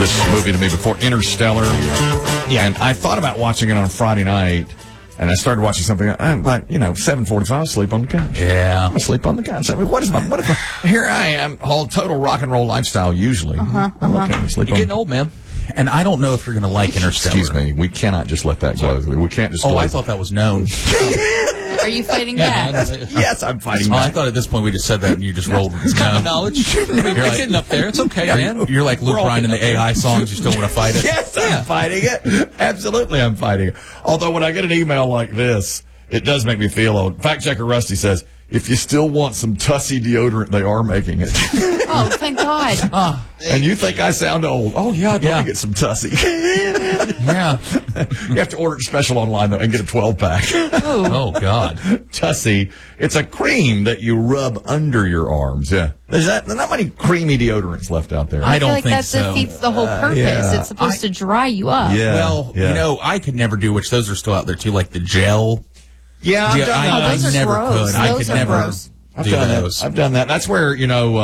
this movie to me before, Interstellar. Yeah, and I thought about watching it on Friday night, and I started watching something, but 7:45, I'll sleep on the couch. Yeah. I'm asleep on the couch. I mean, what if here I am, all total rock and roll lifestyle usually. I'm okay, sleep You're getting old, man. And I don't know if you're going to like Interstellar. Excuse me, we cannot just let that go. We can't just. Oh, I thought that was known. Are you fighting back? Yes, I'm fighting back. I thought at this point we just said that and you just rolled with common knowledge. You're getting up there. It's okay, man. You're like Luke Bryan in the AI songs. You still want to fight it? Yes, I'm fighting it. Absolutely, I'm fighting it. Although when I get an email like this, it does make me feel old. Fact checker Rusty says, if you still want some Tussie deodorant, they are making it. Oh, thank God. And you think I sound old. Oh, yeah, I'd love to get some Tussie. Yeah. You have to order it special online, though, and get a 12-pack. Oh, God. Tussie. It's a cream that you rub under your arms. Yeah. There's not many creamy deodorants left out there. I don't feel like think that so. defeats the whole purpose. yeah. It's supposed to dry you up. Yeah. Well, I could never do, which those are still out there, too, like the gel. Yeah, I've done that. Oh, those are never gross. could. I Those could are never gross. I've do done those. that. I've done that. That's where,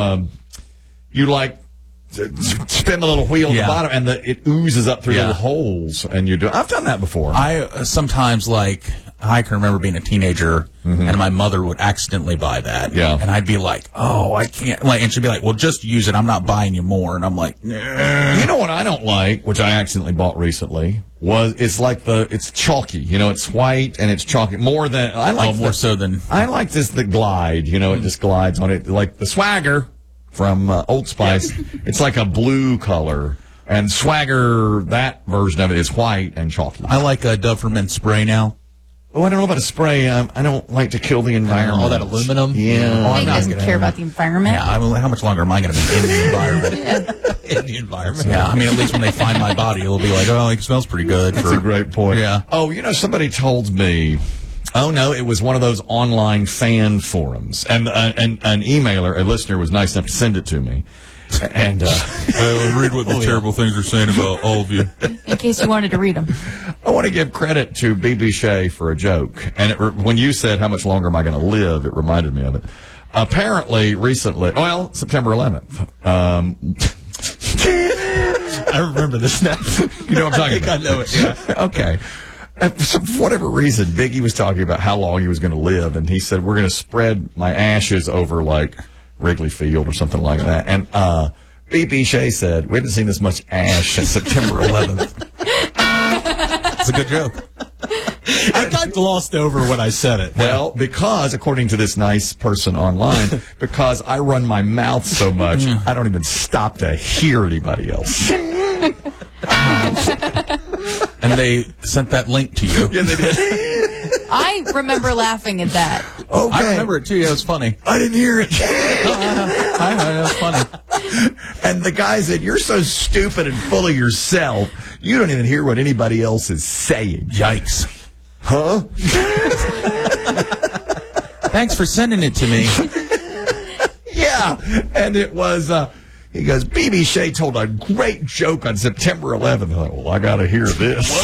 you like spin the little wheel at the bottom and it oozes up through little holes and you do. I've done that before. I sometimes I can remember being a teenager and my mother would accidentally buy that. Yeah. And I'd be like, oh, I can't. And she'd be like, well, just use it. I'm not buying you more. And I'm like, nah. You know what I don't like, which I accidentally bought recently, it's chalky. It's white and it's chalky. More so than. I like the Glide. It just glides on it. Like the Swagger from Old Spice. It's like a blue color. And Swagger, that version of it is white and chalky. I like Dove for Men spray now. Oh, I don't know about a spray. I don't like to kill the environment. All that aluminum. Yeah. He doesn't care about the environment. Yeah, how much longer am I going to be in the environment? In the environment. Yeah, I mean, at least when they find my body, it'll be like, oh, it smells pretty good. That's a great point. Yeah. Oh, somebody told me, oh, no, it was one of those online fan forums. And an emailer, a listener, was nice enough to send it to me. And read what the terrible things are saying about all of you. In case you wanted to read them. I want to give credit to B.B. Shea for a joke. And when you said, how much longer am I going to live, it reminded me of it. Apparently, recently, September 11th. I remember this now. You know what I'm talking about? I know it, yeah. Okay. For whatever reason, Biggie was talking about how long he was going to live, and he said, we're going to spread my ashes over, Wrigley Field or something like that. And B.B. Shea said, we haven't seen this much ash since September 11th. It's a good joke. I got glossed over when I said it. Well, because, according to this nice person online, because I run my mouth so much, I don't even stop to hear anybody else. And they sent that link to you. Yeah, they did. I remember laughing at that. Okay. I remember it too. Yeah, it was funny. I didn't hear it. It was funny. And the guy said, you're so stupid and full of yourself, you don't even hear what anybody else is saying. Yikes. Huh? Thanks for sending it to me. Yeah. And it was, he goes, B.B. Shea told a great joke on September 11th. I thought, well, I got to hear this.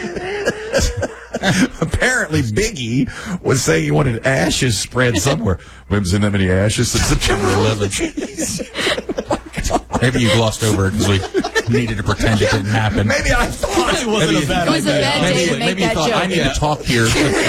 Apparently, Biggie was saying he wanted ashes spread somewhere. We haven't seen that many ashes since September 11th. Maybe you glossed over it because we needed to pretend it didn't happen. Maybe I thought It wasn't a bad It was a idea. bad day to make Maybe you that thought, joke. I need to talk here.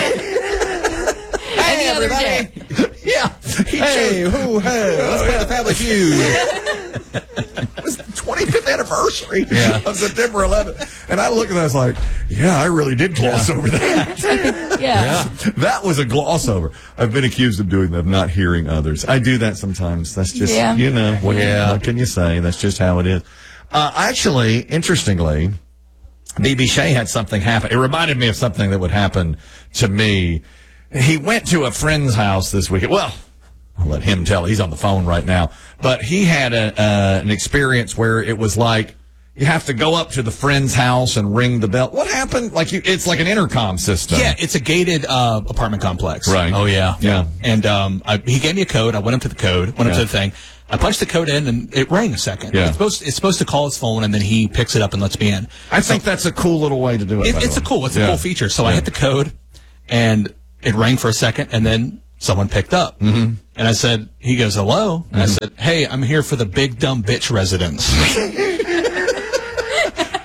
Any other day. Yeah. Hey, let's play the Family Feud. It was the 25th anniversary Yeah. of September 11th. And I looked at that, I was like, yeah, I really did gloss over that. Yeah. That was a gloss over. I've been accused of doing that, of not hearing others. I do that sometimes. That's just, what can you say? That's just how it is. Actually, interestingly, B.B. Shea had something happen. It reminded me of something that would happen to me. He went to a friend's house this weekend. Well, I'll let him tell. He's on the phone right now. But he had an experience where it was like you have to go up to the friend's house and ring the bell. What happened? It's like an intercom system. Yeah, it's a gated apartment complex. Right. Oh, yeah. Yeah. And he gave me a code. I went up to the code, went up to the thing. I punched the code in, and it rang a second. Yeah. It's supposed to call his phone, and then he picks it up and lets me in. I think that's a cool little way to do it. It's a cool feature. So I hit the code, and it rang for a second, and then someone picked up. Mm-hmm. And I said, he goes, hello? And I said, hey, I'm here for the Big Dumb Bitch residence.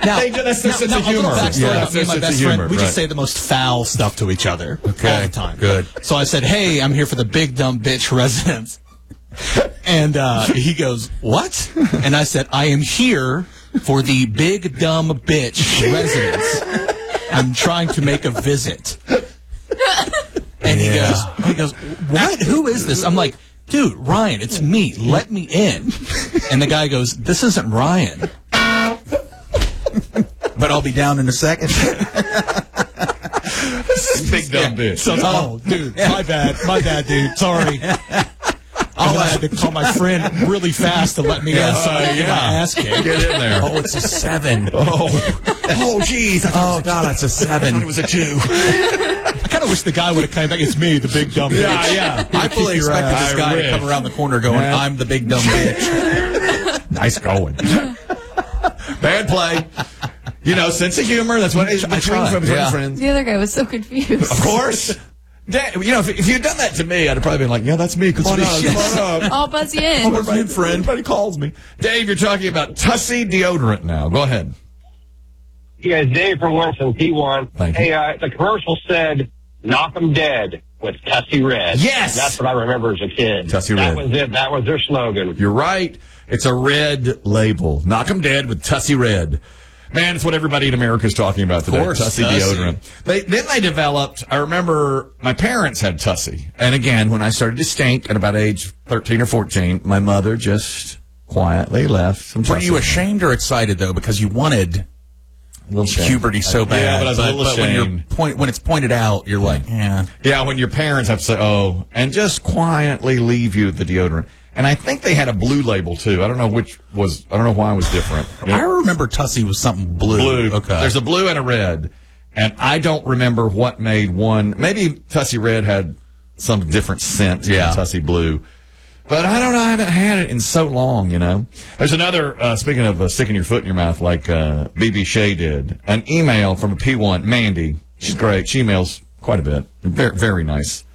Now, that's their sense of humor. Backstory about me and my best friend, we right. just say the most foul stuff to each other all the time. Good. So I said, hey, I'm here for the big dumb bitch residence. And he goes, what? And I said, I am here for the big dumb bitch residence. I'm trying to make a visit. And he goes, what? Who is this? I'm like, dude, Ryan, it's me. Let me in. And the guy goes, this isn't Ryan. But I'll be down in a second. This is big dumb bitch. So, dude, my bad, dude. Sorry. I had to call my friend really fast to let me in so I could get my ass kicked. Get in there. Oh, it's a 7. Oh, geez. Oh, God, it's a 7. It was a 2. I kind of wish the guy would have come back. It's me, the big dumb bitch. Yeah. I fully expected this guy to come around the corner going, I'm the big dumb bitch. Nice going. Bad play. You know, sense of humor. That's what I try. Friends. The other guy was so confused. Of course. You know, if you'd done that to me, I'd have probably been like, yeah, that's me. Come on up. I'll buzz you in. Everybody calls me. Dave, you're talking about Tussie deodorant now. Go ahead. Yeah, Dave from Winston, P1. Thank you. Hey, the commercial said, knock 'em dead with Tussie Red. Yes! That's what I remember as a kid. Tussie That Red. was it. That was their slogan. You're right. It's a red label. Knock 'em dead with Tussie Red. Man, it's what everybody in America is talking about today. Of course, Tussie deodorant. Then they developed, I remember my parents had Tussie. And again, when I started to stink at about age 13 or 14, my mother just quietly left some Were Tussie. you ashamed or excited, though, because you wanted A little shame. puberty so bad? Yeah, but I was a little ashamed. When it's pointed out, you're like, yeah. Yeah, when your parents have to say, oh, and just quietly leave you the deodorant. And I think they had a blue label, too. I don't know why it was different. I remember Tussie was something blue. Blue. Okay. There's a blue and a red. And I don't remember what made one. Maybe Tussie Red had some different scent than Tussie Blue. But I don't know. I haven't had it in so long, you know. There's another, speaking of sticking your foot in your mouth like BB Shea did, an email from a P1, Mandy. She's great. She emails quite a bit. Very, very nice.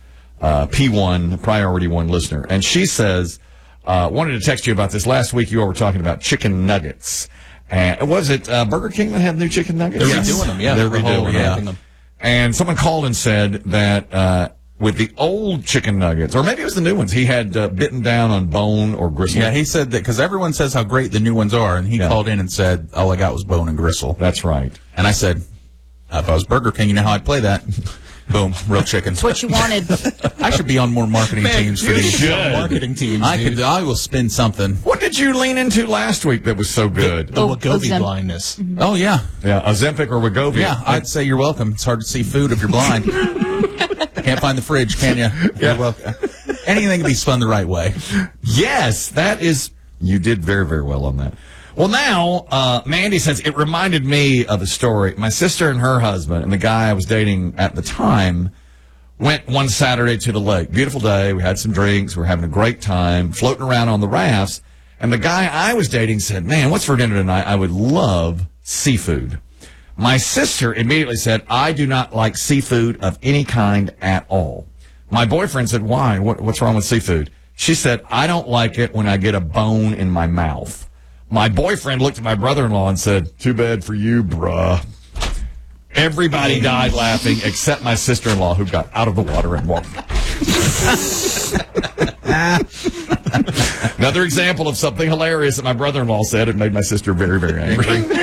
P1, Priority 1 listener. And she says, wanted to text you about this. Last week you all were talking about chicken nuggets. And was it Burger King that had new chicken nuggets? They're redoing them, yeah. They're redoing them. And someone called and said that with the old chicken nuggets, or maybe it was the new ones, he had bitten down on bone or gristle. Yeah, he said that because everyone says how great the new ones are, and he called in and said, all I got was bone and gristle. That's right. And I said, if I was Burger King, you know how I'd play that. Boom, real chicken. That's what you wanted. I should be on more marketing teams for these. Marketing teams. I will spin something. What did you lean into last week that was so good? The Wegovy Ozempic. blindness. Mm-hmm. Oh, yeah. Yeah, Ozempic or Wegovy. Yeah, I'd say you're welcome. It's hard to see food if you're blind. Can't find the fridge, can you? Yeah. You're welcome. Anything can be spun the right way. Yes, you did very, very well on that. Well, now, Mandy says, it reminded me of a story. My sister and her husband and the guy I was dating at the time went one Saturday to the lake. Beautiful day. We had some drinks. We were having a great time, floating around on the rafts. And the guy I was dating said, man, what's for dinner tonight? I would love seafood. My sister immediately said, I do not like seafood of any kind at all. My boyfriend said, why? What's wrong with seafood? She said, I don't like it when I get a bone in my mouth. My boyfriend looked at my brother-in-law and said, too bad for you, bruh. Everybody died laughing except my sister-in-law, who got out of the water and walked. Another example of something hilarious that my brother-in-law said. It made my sister very, very angry.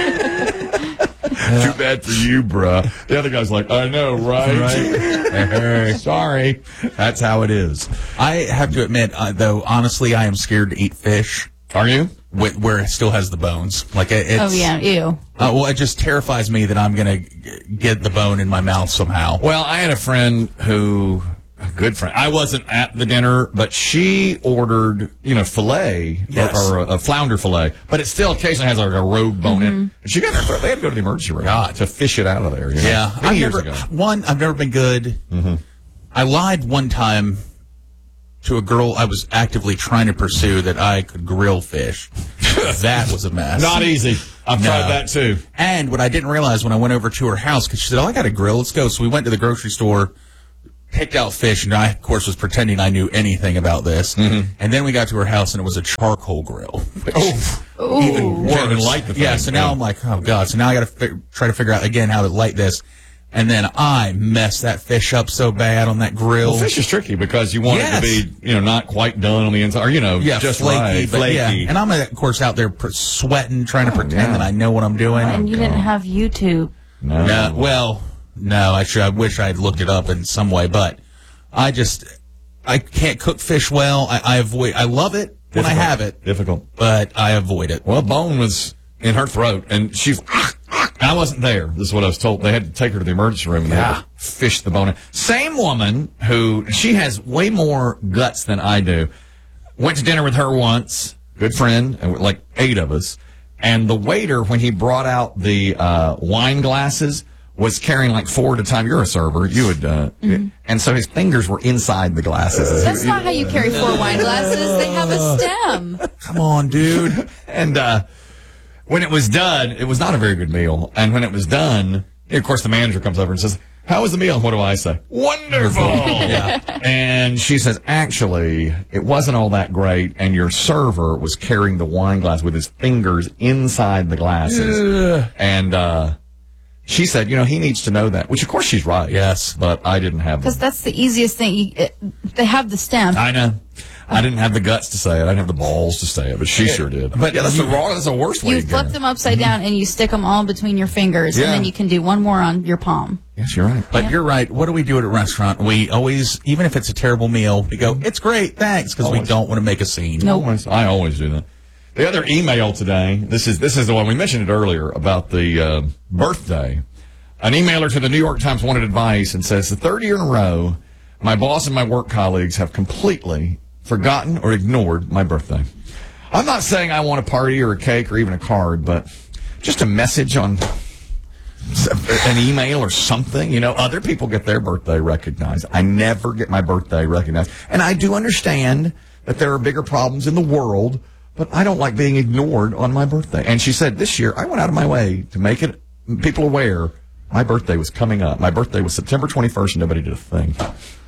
Too bad for you, bruh. The other guy's like, I know, right? Sorry. That's how it is. I have to admit, though, honestly, I am scared to eat fish. Are you? Where it still has the bones. Like it's, Oh, yeah, ew. Well, it just terrifies me that I'm going to get the bone in my mouth somehow. Well, I had a friend a good friend. I wasn't at the dinner, but she ordered, filet or a flounder filet, but it still occasionally has like a rogue bone in it. And she got there. They had to go to the emergency room to fish it out of there. Yeah. Many years ago. I've never been good. Mm-hmm. I lied one time to a girl I was actively trying to pursue that I could grill fish. That was a mess. Not easy. I've tried that too. And what I didn't realize when I went over to her house, because she said, I got a grill, let's go. So we went to the grocery store, picked out fish, and I, of course, was pretending I knew anything about this. And then we got to her house, and it was a charcoal grill. Even worse. Can't even light the thing. Yeah, so now I'm like, oh, God. So now I got to try to figure out, again, how to light this. And then I messed that fish up so bad on that grill. Well, fish is tricky because you want it to be, not quite done on the inside, or, just flaky, right, but flaky. yeah. And I'm, of course, out there sweating, trying to pretend that I know what I'm doing. And you didn't have YouTube. No. No, I wish I had looked it up in some way, but I can't cook fish well. I love it when I have it. Difficult. But I avoid it. Well, bone was in her throat, and I wasn't there. This is what I was told. They had to take her to the emergency room and they had to fish the bone. Same woman she has way more guts than I do. Went to dinner with her once, good friend, and like 8 of us. And the waiter, when he brought out the wine glasses, was carrying like 4 at a time. You're a server. You would, and so his fingers were inside the glasses. That's not how you carry 4 wine glasses. They have a stem. Come on, dude. And when it was done, it was not a very good meal. And when it was done, of course, the manager comes over and says, "How was the meal?" What do I say? Wonderful. Yeah. And she says, "Actually, it wasn't all that great, and your server was carrying the wine glass with his fingers inside the glasses." And she said, he needs to know that, which of course she's right. Yes, but I didn't have Because that's the easiest thing. They have the stem. I know. I didn't have the guts to say it. I didn't have the balls to say it, but she sure did. But yeah, that's the worst way You to flip them upside down and you stick them all between your fingers, and then you can do one more on your palm. Yes, you're right. But you're right. What do we do at a restaurant? We always, even if it's a terrible meal, we go, "It's great, thanks," because we don't want to make a scene. Nope. I always do that. The other email today, this is the one we mentioned it earlier about the birthday. An emailer to the New York Times wanted advice and says, "The third year in a row, my boss and my work colleagues have completely forgotten or ignored my birthday. I'm not saying I want a party or a cake or even a card, but just a message on an email or something. Other people get their birthday recognized. I never get my birthday recognized. And I do understand that there are bigger problems in the world, but I don't like being ignored on my birthday." And she said, "This year, I went out of my way to make people aware my birthday was coming up. My birthday was September 21st, and nobody did a thing."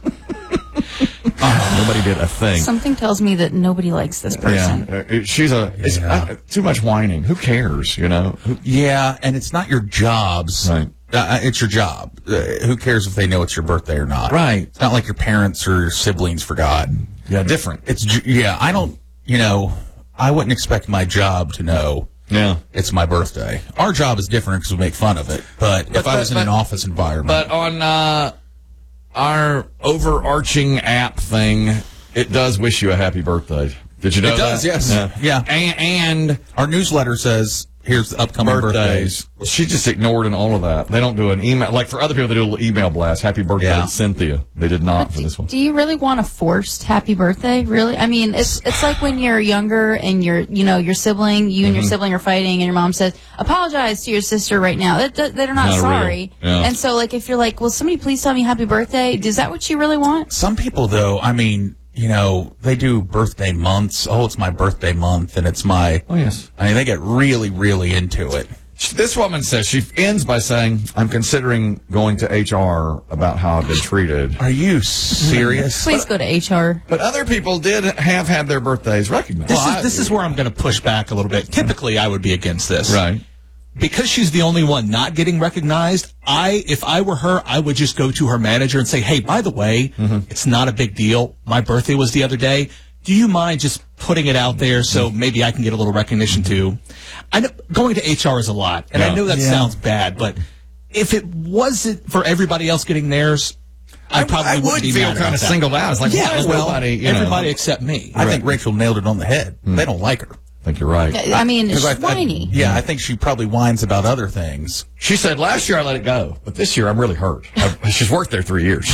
Nobody did a thing. Something tells me that nobody likes this person. Yeah, too much whining. Who cares, Yeah, and it's not your jobs. Right. It's your job. Who cares if they know it's your birthday or not? Right. It's not like your parents or your siblings forgot. Yeah, different. I don't, I wouldn't expect my job to know. Yeah. It's my birthday. Our job is different because we make fun of it. But if I was in an office environment. But on our overarching app thing, it does wish you a happy birthday. Did you know that? It does, yes. Yeah. And our newsletter says, here's the upcoming birthdays. She just ignored and all of that. They don't do an email. Like for other people, they do a little email blast. Happy birthday, Cynthia. They did not for this one. Do you really want a forced happy birthday? Really? I mean, it's like when you're younger and your sibling, and your sibling are fighting and your mom says, "Apologize to your sister right now." They're not sorry. Yeah. And so like, if you're like, "Will somebody please tell me happy birthday?" Is that what you really want? Some people though, I mean, they do birthday months. Oh, it's my birthday month, and it's my... Oh, yes. I mean, they get really, really into it. This woman says, she ends by saying, "I'm considering going to HR about how I've been treated." Are you serious? Please go to HR. But other people did have had their birthdays recognized. This is where I'm going to push back a little bit. Typically, I would be against this. Right. Because she's the only one not getting recognized, if I were her, I would just go to her manager and say, "Hey, by the way, it's not a big deal. My birthday was the other day. Do you mind just putting it out there so maybe I can get a little recognition too?" I know going to HR is a lot, and I know that sounds bad, but if it wasn't for everybody else getting theirs, I probably would be feel mad kind of about that. singled out. It's like, everybody except me. I think Rachel nailed it on the head. They don't like her. I think you're right. I mean, it's whiny. I think she probably whines about other things. She said, "Last year I let it go, but this year I'm really hurt." She's worked there 3 years.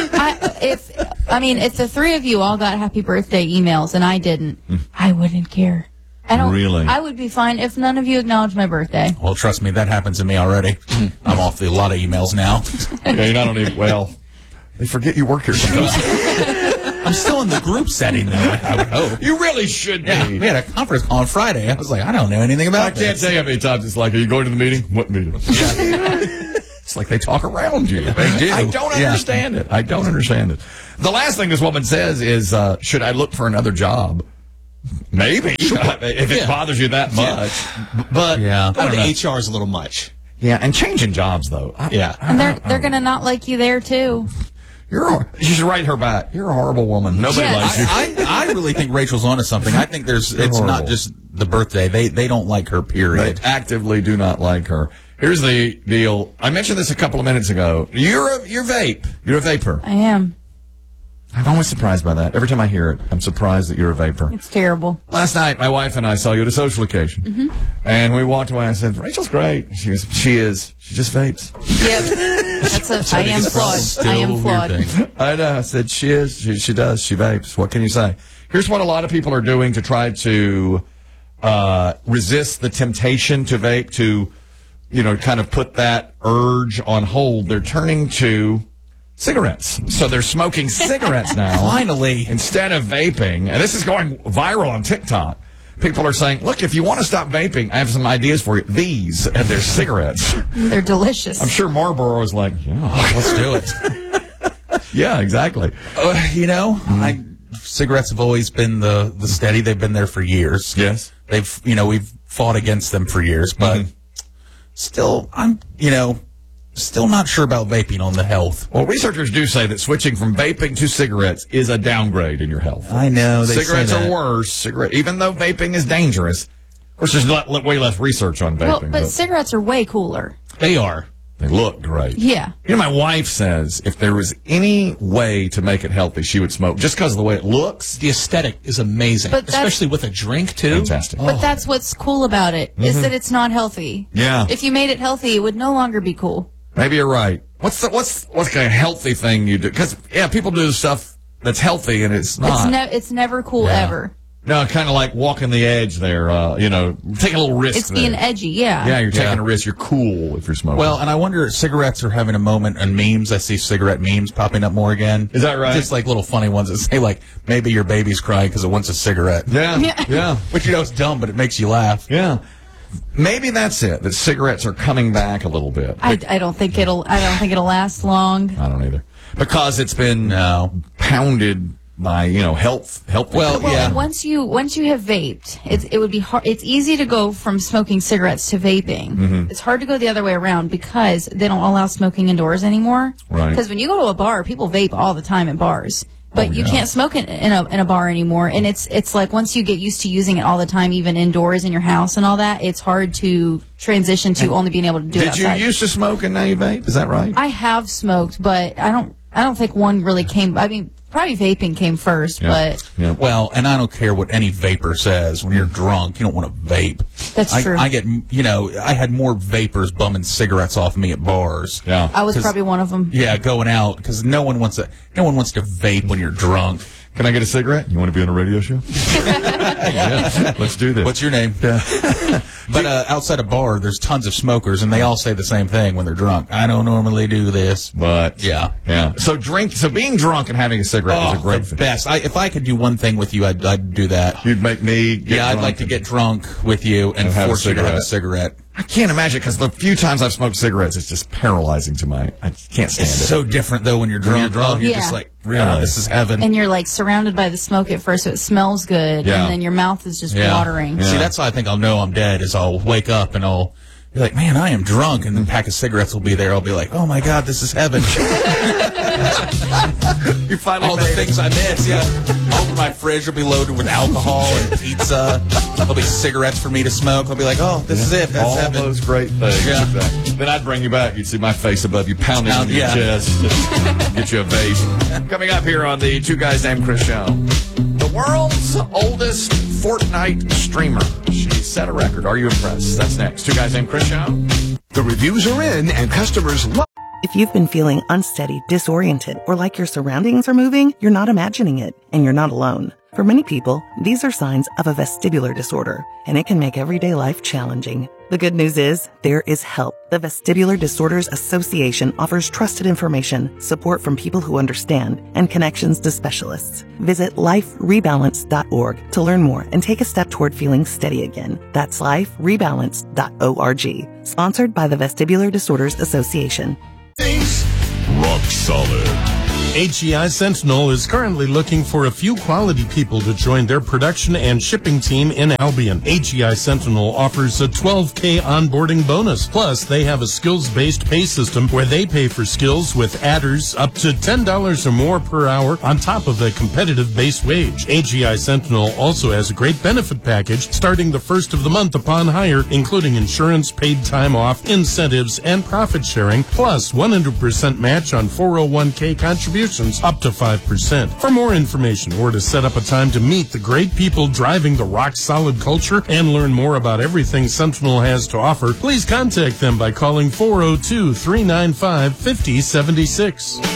If the 3 of you all got happy birthday emails and I didn't, I wouldn't care. Really? I would be fine if none of you acknowledged my birthday. Well, trust me, that happens to me already. I'm off a lot of emails now. Yeah, you're not even, well, they forget you work here sometimes. I'm still in the group setting, though, I would hope. You really should be. Yeah, we had a conference call on Friday. I was like, I don't know anything about I can't tell you how many times it's like, "Are you going to the meeting?" "What meeting?" It's like they talk around you. They do. I don't understand it. I don't understand it. The last thing this woman says is, should I look for another job? Maybe. If it bothers you that much. But Yeah. I don't know. HR is a little much. yeah, and changing jobs, though. And they're going to not like you there, too. You should write her back. You're a horrible woman. Nobody Yes. likes you. I really think Rachel's onto something. I think it's horrible. not just the birthday. They don't like her, They period. actively do not like her. Here's the deal. I mentioned this a couple of minutes ago. You're vape. You're a vapor. I am. I'm always surprised by that. Every time I hear it, I'm surprised that you're a vapor. It's terrible. Last night, my wife and I saw you at a social occasion. And we walked away. I said, Rachel's great. She goes, she is. She just vapes. Yep. I am flawed. I am flawed. I know. I said, she is. She does. She vapes. What can you say? Here's what a lot of people are doing to try to resist the temptation to vape, to, kind of put that urge on hold. They're turning to cigarettes. So they're smoking cigarettes now. Finally. Instead of vaping. And this is going viral on TikTok. People are saying, look, if you want to stop vaping, I have some ideas for you. These, and they're cigarettes. They're delicious. I'm sure Marlboro is like, yeah, Let's do it. yeah, exactly. Cigarettes have always been the steady. They've been there for years. Yes. We've fought against them for years, but still, I'm still not sure about vaping on the health. Well, researchers do say that switching from vaping to cigarettes is a downgrade in your health. I know. Cigarettes are worse. Even though vaping is dangerous. Of course, there's way less research on vaping. Well, but cigarettes are way cooler. They are. they look great. Yeah. My wife says if there was any way to make it healthy, she would smoke just because of the way it looks. The aesthetic is amazing, But that's- especially with a drink, too. Fantastic. But that's what's cool about it, is that it's not healthy. Yeah. If you made it healthy, it would no longer be cool. Maybe you're right. What's kind of healthy thing you do? Because people do stuff that's healthy and it's not. It's never cool ever. No, kind of like walking the edge there. Taking a little risk. It's being there. edgy, yeah. Yeah, you're taking a risk. You're cool if you're smoking. Well, and I wonder, cigarettes are having a moment in memes. I see cigarette memes popping up more again. Is that right? Just like little funny ones that say, like, maybe your baby's crying because it wants a cigarette. yeah. Which, it's dumb, but it makes you laugh. Yeah. Maybe that's it. That cigarettes are coming back a little bit. I don't think it'll last long. I don't either. Because it's been pounded by, health. Well, yeah. And once you have vaped, it would be hard. It's easy to go from smoking cigarettes to vaping. Mm-hmm. It's hard to go the other way around because they don't allow smoking indoors anymore. Right. Because when you go to a bar, people vape all the time at bars. But you can't smoke it in a bar anymore. And it's like once you get used to using it all the time, even indoors in your house and all that, it's hard to transition to only being able to do it Did you outside. used to smoke and now you vape? Is that right? I have smoked, but I don't think one really came. I mean, probably vaping came first, but Yeah. Well, and I don't care what any vapor says. When you're drunk, you don't want to vape. That's true. I get, I had more vapors bumming cigarettes off me at bars. Yeah. I was probably one of them. Yeah, going out because no one wants to vape when you're drunk. Can I get a cigarette? You want to be on a radio show? Yeah. Let's do this. What's your name? But outside a bar, there's tons of smokers, and they all say the same thing when they're drunk. I don't normally do this. But Yeah. So being drunk and having a cigarette is a great the thing. best. If I could do one thing with you, I'd do that. You'd make me get I'd drunk like to and- get drunk with you and have a force you to have a cigarette. cigarette. I can't imagine because the few times I've smoked cigarettes, it's just paralyzing to I can't stand It's it. so different though when you're drunk. You're Yeah. just like, Really? this is heaven. And you're like surrounded by the smoke at first, so it smells good, Yeah. and then your mouth is just Yeah. watering. See, that's how I think I'll know I'm dead. Is I'll wake up and I'll be like, man, I am drunk, and then a pack of cigarettes will be there. I'll be like, oh my god, this is heaven. You finally All the made it. things I miss. Yeah. Open my fridge will be loaded with alcohol and pizza. There'll be cigarettes for me to smoke. I'll be like, oh, this is it. That's all heaven. those great things. Yeah. Exactly. Then I'd bring you back. You'd see my face above you, pounding on your Yeah. chest. Get you a vape. Coming up here on the Two Guys Named Chris show, the world's oldest Fortnite streamer. She set a record. Are you impressed? That's next. Two Guys Named Chris show. The reviews are in and customers love. If you've been feeling unsteady, disoriented, or like your surroundings are moving, you're not imagining it, and you're not alone. For many people, these are signs of a vestibular disorder, and it can make everyday life challenging. The good news is there is help. The Vestibular Disorders Association offers trusted information, support from people who understand, and connections to specialists. Visit liferebalance.org to learn more and take a step toward feeling steady again. That's liferebalance.org. Sponsored by the Vestibular Disorders Association. Rock solid. HEI Sentinel is currently looking for a few quality people to join their production and shipping team in Albion. HEI Sentinel offers a $12K onboarding bonus. Plus, they have a skills-based pay system where they pay for skills with adders up to $10 or more per hour on top of a competitive base wage. HEI Sentinel also has a great benefit package starting the first of the month upon hire, including insurance, paid time off, incentives, and profit sharing, plus 100% match on 401K contributions up to 5%. For more information or to set up a time to meet the great people driving the rock solid culture and learn more about everything Sentinel has to offer, please contact them by calling 402-395-5076.